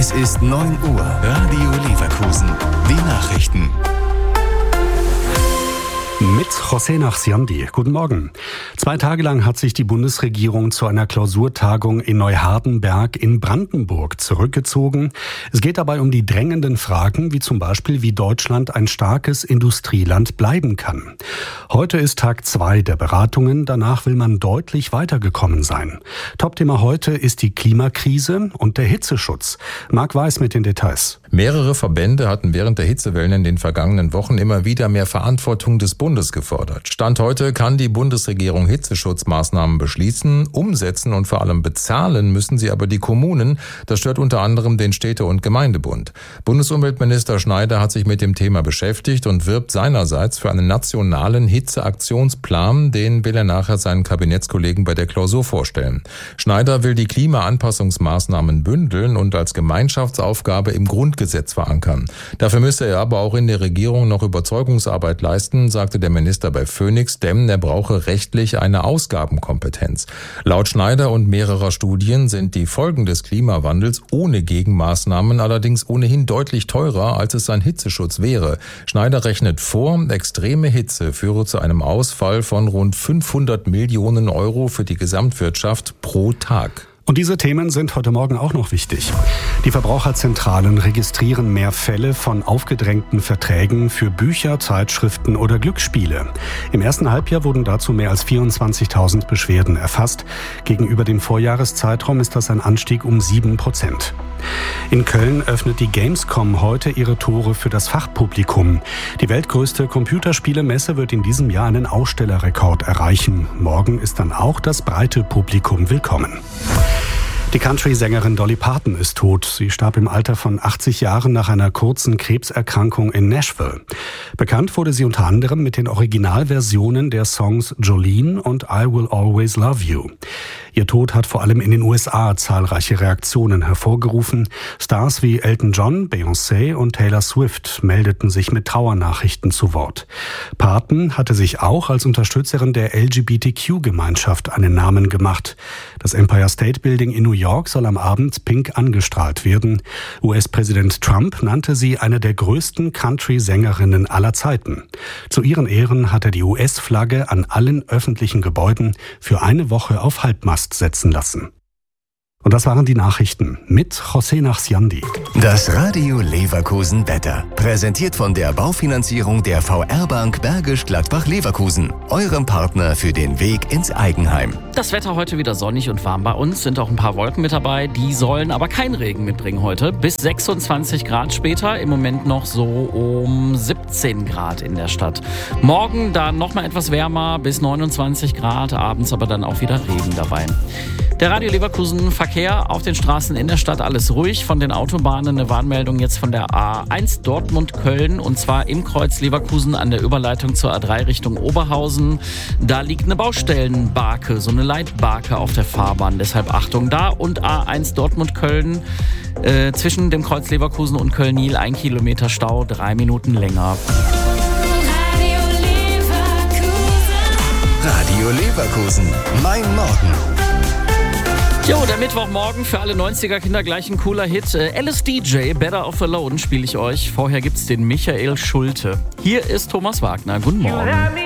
Es ist 9 Uhr. Radio Leverkusen. Die Nachrichten. Mit José Nachsiandi. Guten Morgen. 2 Tage lang hat sich die Bundesregierung zu einer Klausurtagung in Neuhardenberg in Brandenburg zurückgezogen. Es geht dabei um die drängenden Fragen, wie zum Beispiel, wie Deutschland ein starkes Industrieland bleiben kann. Heute ist Tag 2 der Beratungen. Danach will man deutlich weitergekommen sein. Topthema heute ist die Klimakrise und der Hitzeschutz. Marc Weiß mit den Details. Mehrere Verbände hatten während der Hitzewellen in den vergangenen Wochen immer wieder mehr Verantwortung des Bundes gefordert. Stand heute kann die Bundesregierung Hitzeschutzmaßnahmen beschließen, umsetzen und vor allem bezahlen müssen sie aber die Kommunen. Das stört unter anderem den Städte- und Gemeindebund. Bundesumweltminister Schneider hat sich mit dem Thema beschäftigt und wirbt seinerseits für einen nationalen Hitzeaktionsplan. Den will er nachher seinen Kabinettskollegen bei der Klausur vorstellen. Schneider will die Klimaanpassungsmaßnahmen bündeln und als Gemeinschaftsaufgabe im Grundgesetz verankern. Dafür müsse er aber auch in der Regierung noch Überzeugungsarbeit leisten, sagte der Minister bei Phoenix, denn er brauche rechtlich eine Ausgabenkompetenz. Laut Schneider und mehrerer Studien sind die Folgen des Klimawandels ohne Gegenmaßnahmen allerdings ohnehin deutlich teurer, als es ein Hitzeschutz wäre. Schneider rechnet vor, extreme Hitze führe zu einem Ausfall von rund 500 Millionen Euro für die Gesamtwirtschaft pro Tag. Und diese Themen sind heute Morgen auch noch wichtig. Die Verbraucherzentralen registrieren mehr Fälle von aufgedrängten Verträgen für Bücher, Zeitschriften oder Glücksspiele. Im ersten Halbjahr wurden dazu mehr als 24.000 Beschwerden erfasst. Gegenüber dem Vorjahreszeitraum ist das ein Anstieg um 7%. In Köln öffnet die Gamescom heute ihre Tore für das Fachpublikum. Die weltgrößte Computerspielemesse wird in diesem Jahr einen Ausstellerrekord erreichen. Morgen ist dann auch das breite Publikum willkommen. Die Country-Sängerin Dolly Parton ist tot. Sie starb im Alter von 80 Jahren nach einer kurzen Krebserkrankung in Nashville. Bekannt wurde sie unter anderem mit den Originalversionen der Songs Jolene und I Will Always Love You. Ihr Tod hat vor allem in den USA zahlreiche Reaktionen hervorgerufen. Stars wie Elton John, Beyoncé und Taylor Swift meldeten sich mit Trauernachrichten zu Wort. Parton hatte sich auch als Unterstützerin der LGBTQ-Gemeinschaft einen Namen gemacht. Das Empire State Building in New York soll am Abend pink angestrahlt werden. US-Präsident Trump nannte sie eine der größten Country-Sängerinnen aller Zeiten. Zu ihren Ehren hat er die US-Flagge an allen öffentlichen Gebäuden für eine Woche auf Halbmast setzen lassen. Und das waren die Nachrichten mit José Nachsiandi. Das Radio Leverkusen Wetter. Präsentiert von der Baufinanzierung der VR-Bank Bergisch Gladbach-Leverkusen. Eurem Partner für den Weg ins Eigenheim. Das Wetter heute wieder sonnig und warm bei uns. Sind auch ein paar Wolken mit dabei. Die sollen aber keinen Regen mitbringen heute. Bis 26 Grad später. Im Moment noch so um 17 Grad in der Stadt. Morgen dann nochmal etwas wärmer. Bis 29 Grad. Abends aber dann auch wieder Regen dabei. Der Radio Leverkusen Verkehr auf den Straßen in der Stadt, alles ruhig. Von den Autobahnen eine Warnmeldung jetzt von der A1 Dortmund-Köln und zwar im Kreuz Leverkusen an der Überleitung zur A3 Richtung Oberhausen. Da liegt eine Baustellenbarke, so eine Leitbarke auf der Fahrbahn, deshalb Achtung da. Und A1 Dortmund-Köln zwischen dem Kreuz Leverkusen und Köln-Niel 1 Kilometer Stau, 3 Minuten länger. Radio Leverkusen, mein Morgen. Jo, der Mittwochmorgen für alle 90er-Kinder gleich ein cooler Hit. LSDJ, Better Off Alone spiele ich euch. Vorher gibt's den Michael Schulte. Hier ist Thomas Wagner. Guten Morgen.